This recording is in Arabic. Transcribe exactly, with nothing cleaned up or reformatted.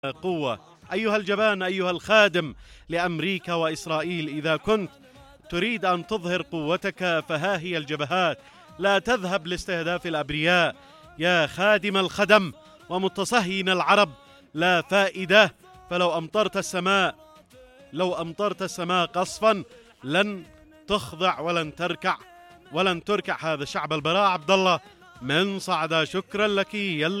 قوة. أيها الجبان، أيها الخادم لأمريكا وإسرائيل، إذا كنت تريد أن تظهر قوتك فها هي الجبهات، لا تذهب لاستهداف الأبرياء. يا خادم الخدم ومتصهين العرب، لا فائدة. فلو أمطرت السماء لو أمطرت السماء قصفا لن تخضع ولن تركع ولن تركع هذا الشعب. البراء عبد الله من صعدة، شكرا لك. يلا